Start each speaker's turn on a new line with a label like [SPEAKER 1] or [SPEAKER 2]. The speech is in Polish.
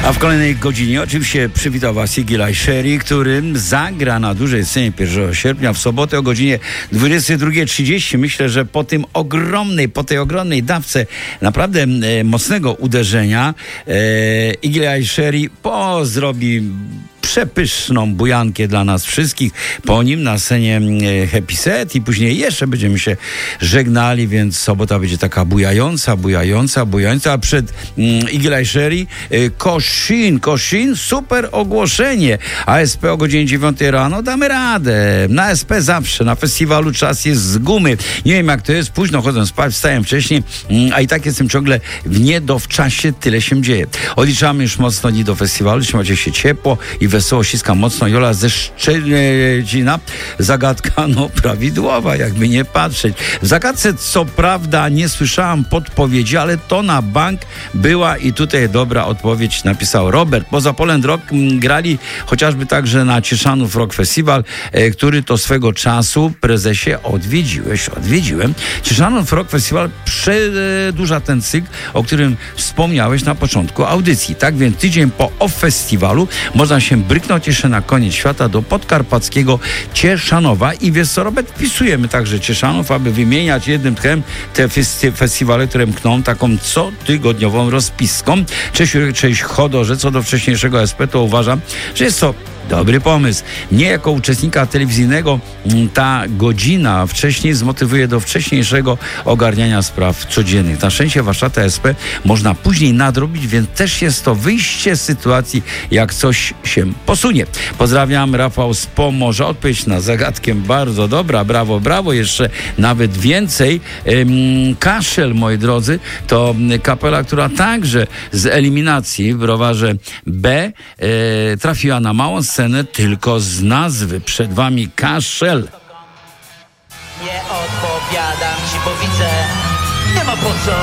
[SPEAKER 1] A w kolejnej godzinie oczywiście przywitał Was Iggy Sherry, który zagra na dużej scenie 1 sierpnia w sobotę o godzinie 22:30. Myślę, że po tej ogromnej dawce naprawdę mocnego uderzenia Iggy Sherry zrobi przepyszną bujankę dla nas wszystkich. Po nim na scenie Happy Set i później jeszcze będziemy się żegnali, więc sobota będzie taka bujająca, a przed Iggy Sherry Koszin, super ogłoszenie. ASP o godzinie 9 rano damy radę. Na ASP zawsze, na festiwalu czas jest z gumy. Nie wiem jak to jest, późno chodzę spać, wstałem wcześniej, a i tak jestem ciągle w czasie, tyle się dzieje. Odliczamy już mocno dni do festiwalu, trzymajcie się ciepło i wesoło, ściskam mocno. Jola ze Szczecina. Zagadka prawidłowa, jakby nie patrzeć. W zagadce co prawda nie słyszałam podpowiedzi, ale to na bank była i tutaj dobra odpowiedź napisał Robert. Poza Poland Rock grali chociażby także na Cieszanów Rock Festival, który to swego czasu, prezesie, odwiedziłem. Cieszanów Rock Festival przedłuża ten cykl, o którym wspomniałeś na początku audycji. Tak więc tydzień po festiwalu można się bryknąć jeszcze na koniec świata do podkarpackiego Cieszanowa i wiesz co, Robert, wpisujemy także Cieszanów, aby wymieniać jednym tchem te festiwale, które mkną taką cotygodniową rozpiską. Cześć Chodorze, co do wcześniejszego SP, to uważam, że jest to dobry pomysł. Mnie jako uczestnika telewizyjnego ta godzina wcześniej zmotywuje do wcześniejszego ogarniania spraw codziennych. Na szczęście warsztaty SP można później nadrobić, więc też jest to wyjście z sytuacji, jak coś się posunie. Pozdrawiam, Rafał z Pomorza. Odpowiedź na zagadkę bardzo dobra. Brawo. Jeszcze nawet więcej. Kaszel, moi drodzy, to kapela, która także z eliminacji w browarze B trafiła na małą scenę tylko z nazwy. Przed wami Kaszel.
[SPEAKER 2] Nie odpowiadam ci, bo widzę, nie ma po co.